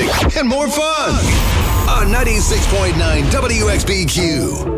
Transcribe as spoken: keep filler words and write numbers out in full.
music, and more fun on ninety-six point nine W X B Q.